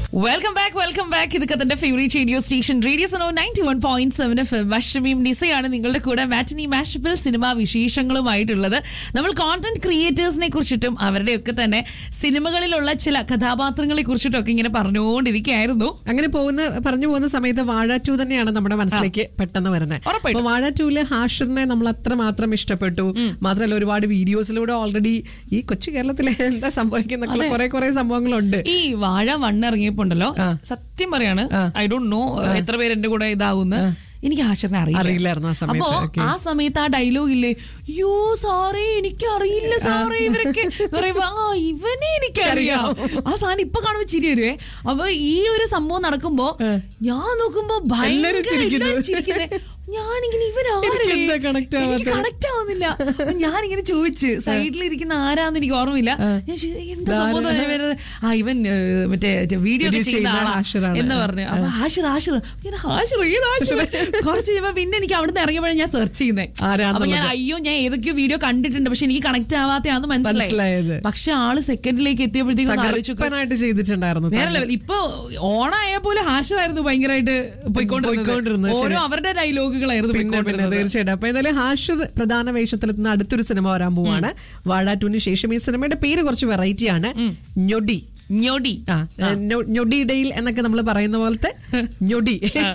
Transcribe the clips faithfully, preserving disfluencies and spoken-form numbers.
Welcome back welcome back ഇത് കത്തന്റെ favourite radio station radio Suno ninety one point seven F M. അഷ്ടമിയും നിസയാണ് നിങ്ങളുടെ കൂടെ മാറ്റിനി മാഷപ്പിൽ cinema വിശേഷങ്ങളുമായിട്ടുള്ളത്. നമ്മൾ content ക്രിയേറ്റേഴ്സിനെ കുറിച്ചിട്ടും അവരുടെയൊക്കെ തന്നെ സിനിമകളിലുള്ള ചില കഥാപാത്രങ്ങളെ കുറിച്ചിട്ടും ഒക്കെ ഇങ്ങനെ പറഞ്ഞുകൊണ്ടിരിക്കുകയായിരുന്നു. അങ്ങനെ പോകുന്ന പറഞ്ഞു പോകുന്ന സമയത്ത് വാഴ ടു തന്നെയാണ് നമ്മുടെ മനസ്സിലേക്ക് പെട്ടെന്ന് വരുന്നത്. അപ്പൊ വാഴ ടൂല് ഹാഷിറിനെ നമ്മൾ അത്രമാത്രം ഇഷ്ടപ്പെട്ടു. മാത്രമല്ല ഒരുപാട് വീഡിയോസിലൂടെ ഓൾറെഡി ഈ കൊച്ചു കേരളത്തിലെ എന്താ സംഭവിക്കുന്ന കുറെ കുറെ സംഭവങ്ങളുണ്ട്. ഈ വാഴ വണ്ണ് ഇറങ്ങിയപ്പോ ഉണ്ടല്ലോ, സത്യം പറയാണ്, ഐ ഡോണ്ട് നോ എത്ര പേര് എന്റെ കൂടെ ഇതാവുന്ന, എനിക്ക് ഹാഷിറിനെ അറിയില്ലായിരുന്നു. അപ്പോ ആ സമയത്ത് ആ ഡയലോഗ് ഇല്ലേ, യോ സാറേ എനിക്ക് അറിയില്ല സാറേ ഇവരൊക്കെ പറയുമ്പോ ആ ഇവനെ എനിക്കറിയാം. ആ സാധനം ഇപ്പൊ കാണുമ്പോ ചിരി വരുവേ. അപ്പൊ ഈ ഒരു സംഭവം നടക്കുമ്പോ ഞാൻ നോക്കുമ്പോ ഭയങ്കര ചിരിക്കുന്നേ. ഞാനിങ്ങനെ ഇവരാരെ കണക്ട് ആവുന്നില്ല. ഞാനിങ്ങനെ ചോദിച്ച് സൈഡിലിരിക്കുന്ന ആരാന്ന് എനിക്ക് ഓർമ്മയില്ല. എന്താ സംഭവം, ആ ഇവൻ മറ്റേ വീഡിയോ ചെയ്യുന്ന ആളാ എന്ന് പറഞ്ഞു. അപ്പൊ ഹാഷിർ ഹാഷിർ ഹാഷിർ ഏത് ഹാഷിർ കുറച്ച് കഴിയുമ്പോ പിന്നെ എനിക്ക് അവിടുന്ന് ഇറങ്ങിയപ്പോഴേ ഞാൻ സെർച്ച് ചെയ്യുന്നേ. അപ്പൊ ഞാൻ അയ്യോ ഞാൻ ഏതൊക്കെയോ വീഡിയോ കണ്ടിട്ടുണ്ട്, പക്ഷെ എനിക്ക് കണക്ട് ആവാത്തയാന്ന് മനസ്സിലായത്. പക്ഷെ ആള് സെക്കൻഡിലേക്ക് എത്തിയപ്പോഴത്തേക്കും ചെയ്തിട്ടുണ്ടായിരുന്നു വേറെ ലെവൽ. ഇപ്പൊ ഓണായ പോലെ ഹാഷിറായിരുന്നു ഭയങ്കരമായിട്ട് പോയിക്കൊണ്ടിരുന്നത്. ഓരോ അവരുടെ ഡയലോഗ് തീർച്ചയായിട്ടും. അപ്പൊ എന്തായാലും ഹാഷിർ പ്രധാന വേഷത്തിലെത്തുന്ന അടുത്തൊരു സിനിമ വരാൻ പോവാണ് വാഴ ടൂന് ശേഷം. ഈ സിനിമയുടെ പേര് കുറച്ച് വെറൈറ്റി ആണ്, ഞൊടി. ഞൊടി ഞൊടിയിടയിൽ എന്നൊക്കെ നമ്മൾ പറയുന്ന പോലത്തെ ഞൊടി.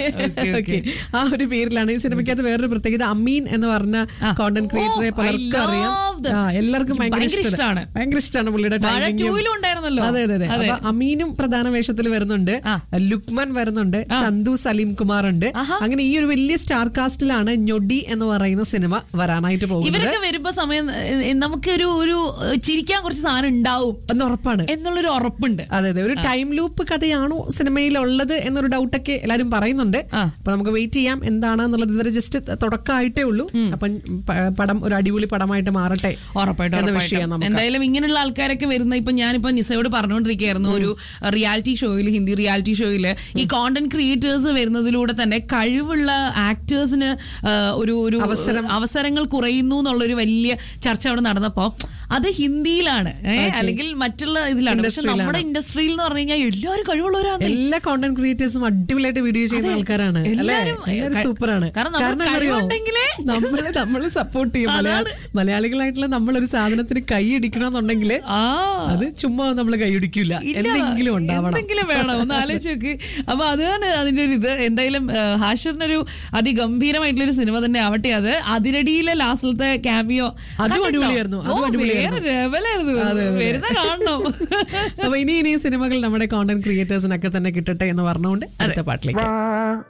ആ ഒരു പേരിലാണ് ഈ സിനിമയ്ക്കകത്ത്. വേറൊരു പ്രത്യേകത, അമീൻ എന്ന് പറഞ്ഞ കോണ്ടന്റ് ക്രിയേറ്ററെ പലർക്കും അറിയാം, എല്ലാവർക്കും ഭയങ്കര ഇഷ്ടമാണ്. ഭയങ്കര ഇഷ്ടമാണ് പുള്ളിയുടെ ടൈമിംഗ്. അതെ അതെ അതെ. അപ്പൊ അമീനും പ്രധാന വേഷത്തിൽ വരുന്നുണ്ട്, ലുക്മാൻ വരുന്നുണ്ട്, ചന്തു സലീം കുമാർ ഉണ്ട്. അങ്ങനെ ഈ ഒരു വലിയ സ്റ്റാർ കാസ്റ്റിലാണ് ഞൊടി എന്ന് പറയുന്ന സിനിമ വരാനായിട്ട് പോകുന്നത്. ഇവരൊക്കെ വരുമ്പോ സമയം നമുക്കൊരു ഒരു ചിരിക്കാൻ കുറച്ച് സാധനം ഉണ്ടാവും എന്ന് ഉറപ്പാണ് എന്നുള്ളൊരു ഉറപ്പ്. അതെ അതെ. ഒരു ടൈം ലൂപ്പ് കഥയാണോ സിനിമയിലുള്ളത് എന്നൊരു ഡൗട്ടൊക്കെ എല്ലാരും പറയുന്നുണ്ട്. അപ്പൊ നമുക്ക് വെയിറ്റ് ചെയ്യാം എന്താണെന്നുള്ളത്. ഇതുവരെ ജസ്റ്റ് തുടക്കമായിട്ടേ ഉള്ളൂ. അപ്പൊ പടം ഒരു അടിപൊളി പടമായിട്ട് മാറട്ടെ ഉറപ്പായിട്ടും. എന്തായാലും ഇങ്ങനെയുള്ള ആൾക്കാരൊക്കെ വരുന്ന, ഇപ്പൊ ഞാനിപ്പോ നിസയോട് പറഞ്ഞുകൊണ്ടിരിക്കുകയായിരുന്നു, ഒരു റിയാലിറ്റി ഷോയിൽ, ഹിന്ദി റിയാലിറ്റി ഷോയിൽ ഈ കോണ്ടന്റ് ക്രിയേറ്റേഴ്സ് വരുന്നതിലൂടെ തന്നെ കഴിവുള്ള ആക്ടേഴ്സിന് ഒരു ഒരു അവസരങ്ങൾ കുറയുന്നു എന്നുള്ളൊരു വലിയ ചർച്ച അവിടെ നടന്നപ്പോ അത് ഹിന്ദിയിലാണ്, അല്ലെങ്കിൽ മറ്റുള്ള ഇതിലാണ്. പക്ഷെ നമ്മുടെ ഇൻഡസ്ട്രിയിൽ എന്ന് പറഞ്ഞു കഴിഞ്ഞാൽ എല്ലാവരും കഴിവുള്ളവരാണ്. എല്ലാ കോണ്ടന്റ് ക്രിയേറ്റേഴ്സും അടിപൊളിയായിട്ട് വീഡിയോ ചെയ്യുന്ന ആൾക്കാരാണ്. സൂപ്പറാണ്. നമ്മള് സപ്പോർട്ട് ചെയ്യും. മലയാളികളായിട്ടുള്ള നമ്മളൊരു സാധനത്തിന് കൈ അടിക്കണമെന്നുണ്ടെങ്കിൽ അത് ചുമ്മാ നമ്മള് കൈയടിക്കില്ല, എന്തെങ്കിലും ഉണ്ടാവണം, എന്തെങ്കിലും വേണം. ഒന്ന് ആലോചിച്ച് നോക്ക്. അപ്പൊ അതാണ് അതിന്റെ ഒരു ഇത്. എന്തായാലും ഹാഷിറിനൊരു അതിഗംഭീരമായിട്ടുള്ളൊരു സിനിമ തന്നെ ആവട്ടെ. അത് അതിരടിയിലെ ലാസ്റ്റിലത്തെ ക്യാമിയോ അതും അടിപൊളിയായിരുന്നു. വേറെ ലെവലായിരുന്നു. വരുന്ന കാണണം. അപ്പൊ ഇനി ഇനി സിനിമകൾ നമ്മുടെ കോണ്ടന്റ് ക്രിയേറ്റേഴ്സിനൊക്കെ തന്നെ കിട്ടട്ടെ എന്ന് പറഞ്ഞുകൊണ്ട് അടുത്ത പാട്ടിലേക്ക്.